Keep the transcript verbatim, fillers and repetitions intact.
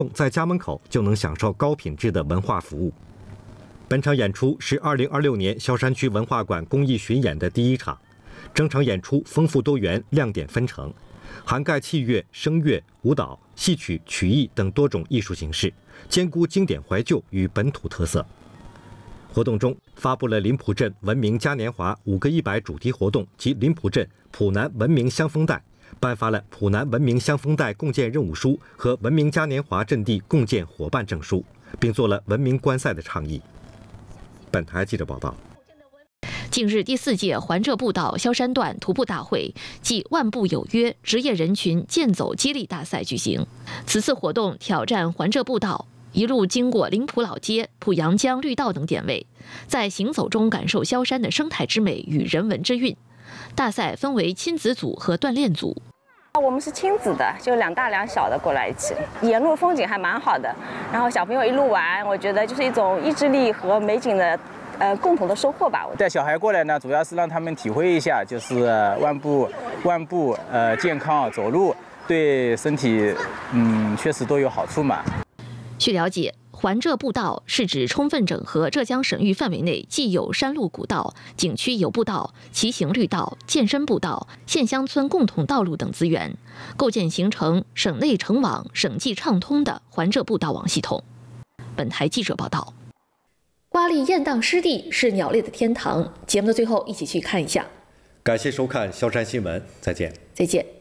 在家门口就能享受高品质的文化服务。本场演出是二零二六年萧山区文化馆公益巡演的第一场，整场演出丰富多元，亮点纷呈，涵盖器乐、声乐、舞蹈、戏曲、曲艺等多种艺术形式，兼顾经典怀旧与本土特色。活动中发布了林浦镇文明嘉年华五个一百主题活动及林浦镇浦南文明香风带，颁发了浦南文明香风带共建任务书和文明嘉年华阵地共建伙伴证书，并做了文明观赛的倡议。本台记者报道。 近日，第四届环浙步道萧山段徒步大会暨万步有约职业人群健走接力大赛举行。此次活动挑战环浙步道，一路经过林浦老街、浦阳江绿道等点位，在行走中感受萧山的生态之美与人文之韵。大赛分为亲子组和锻炼组。 我们是亲子的，就两大两小的过来一起，沿路风景还蛮好的。然后小朋友一路玩，我觉得就是一种意志力和美景的呃共同的收获吧。 带小孩过来呢，主要是让他们体会一下，就是万步万步呃健康走路对身体嗯确实都有好处嘛。 据了解，环浙步道是指充分整合浙江省域范围内既有山路古道、景区游步道、骑行绿道、健身步道、县乡村共同道路等资源，构建形成省内城网、省际畅通的环浙步道网系统。本台记者报道。瓜沥雁荡湿地是鸟类的天堂，节目的最后一起去看一下。 感谢收看萧山新闻，再见。 再见。